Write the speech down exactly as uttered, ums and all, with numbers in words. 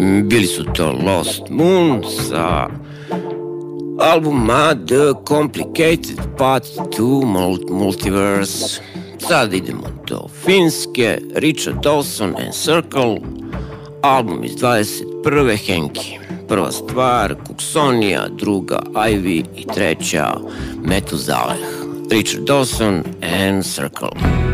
Bili su to Lost Moon sa albuma The Complicated Path to Multiverse. Sad idemo do Finske, Richard Dawson and Circle, album iz dvadeset prve Henki. Prva stvar Kuksonija, druga Ivy i treća Metuzaleh. Richard Dawson and Circle.